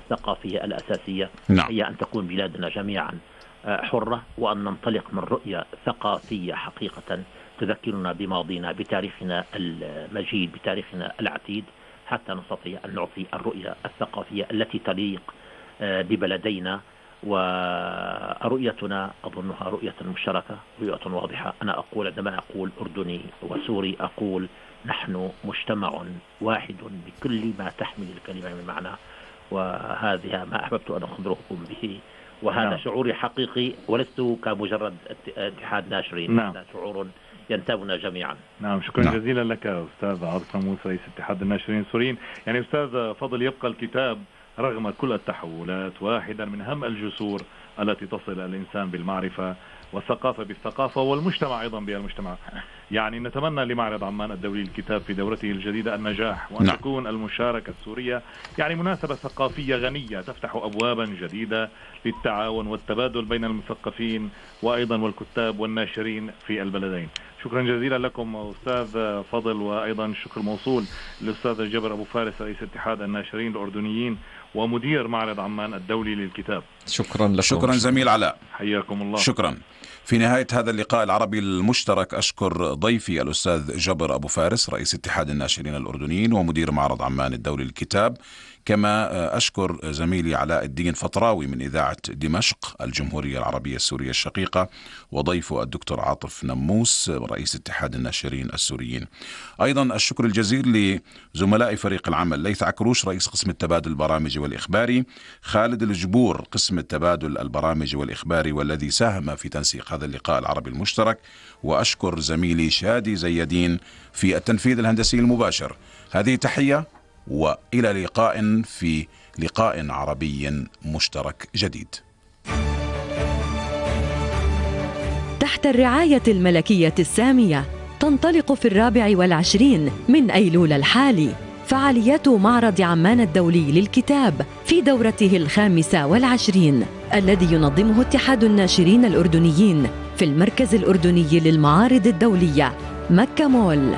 الثقافية الأساسية نعم. هي أن تكون بلادنا جميعا حرة، وأن ننطلق من رؤية ثقافية حقيقة تذكرنا بماضينا، بتاريخنا المجيد، بتاريخنا العتيد، حتى نستطيع أن نعطي الرؤية الثقافية التي تليق ببلدينا. ورؤيتنا أظنها رؤية مشتركة، رؤية واضحة. أنا أقول عندما أقول أردني وسوري أقول نحن مجتمع واحد بكل ما تحمل الكلمة من معنى، وهذا ما أحببت أن أخبركم به، وهذا شعوري حقيقي ولست كمجرد اتحاد ناشرين. هذا شعور ينتابنا جميعا. نعم، شكرا جزيلا لك أستاذ عاطف نموس رئيس اتحاد الناشرين السوريين. يعني أستاذ فضل، يبقى الكتاب رغم كل التحولات واحدا من أهم الجسور التي تصل الإنسان بالمعرفة والثقافة بالثقافة والمجتمع أيضا بالمجتمع. يعني نتمنى لمعرض عمان الدولي للكتاب في دورته الجديدة النجاح، وأن تكون المشاركة السورية يعني مناسبة ثقافية غنية تفتح أبوابا جديدة للتعاون والتبادل بين المثقفين وأيضا والكتاب والناشرين في البلدين. شكرا جزيلا لكم أستاذ فضل، وأيضا شكر موصول للأستاذ جبر أبو فارس رئيس اتحاد الناشرين الأردنيين ومدير معرض عمان الدولي للكتاب. شكرا لكم. شكرا زميل علاء، حياكم الله. شكرا. في نهاية هذا اللقاء العربي المشترك أشكر ضيفي الأستاذ جبر أبو فارس رئيس اتحاد الناشرين الأردنيين ومدير معرض عمان الدولي للكتاب، كما أشكر زميلي علاء الدين فطراوي من إذاعة دمشق الجمهورية العربية السورية الشقيقة، وضيفه الدكتور عاطف نموس رئيس اتحاد الناشرين السوريين. أيضا الشكر الجزيل لزملاء فريق العمل: ليث عكروش رئيس قسم التبادل البرامجي والإخباري، خالد الجبور قسم التبادل البرامجي والإخباري والذي ساهم في تنسيق هذا اللقاء العربي المشترك، وأشكر زميلي شادي زيدين في التنفيذ الهندسي المباشر. هذه تحية، وإلى لقاء في لقاء عربي مشترك جديد. تحت الرعاية الملكية السامية تنطلق في 24 من أيلول الحالي فعاليات معرض عمان الدولي للكتاب في دورته 25، الذي ينظمه اتحاد الناشرين الأردنيين في المركز الأردني للمعارض الدولية مكة مول.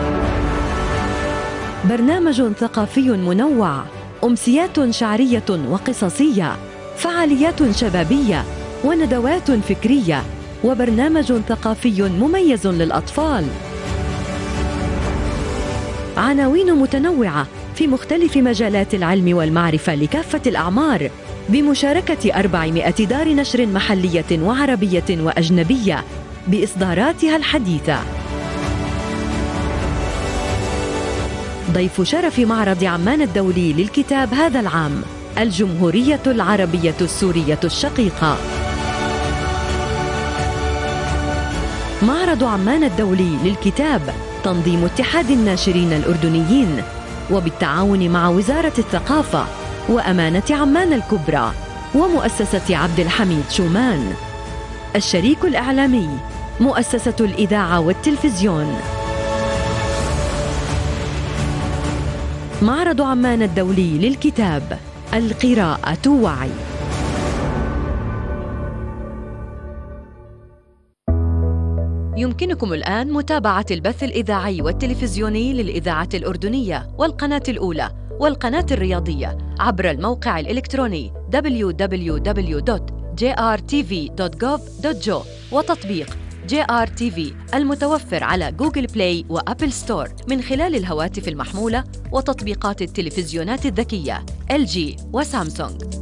برنامج ثقافي منوع، أمسيات شعرية وقصصية، فعاليات شبابية وندوات فكرية، وبرنامج ثقافي مميز للأطفال. عناوين متنوعة في مختلف مجالات العلم والمعرفة لكافة الأعمار، بمشاركة 400 دار نشر محلية وعربية وأجنبية بإصداراتها الحديثة. ضيف شرف معرض عمان الدولي للكتاب هذا العام الجمهورية العربية السورية الشقيقة. معرض عمان الدولي للكتاب تنظيم اتحاد الناشرين الأردنيين وبالتعاون مع وزارة الثقافة وأمانة عمان الكبرى ومؤسسة عبد الحميد شومان. الشريك الإعلامي مؤسسة الإذاعة والتلفزيون. معرض عمان الدولي للكتاب، القراءة وعي. يمكنكم الآن متابعة البث الإذاعي والتلفزيوني للإذاعة الأردنية والقناة الأولى والقناة الرياضية عبر الموقع الإلكتروني www.jrtv.gov.jo وتطبيق JRTV المتوفر على جوجل بلاي وأبل ستور من خلال الهواتف المحمولة وتطبيقات التلفزيونات الذكية LG وسامسونج.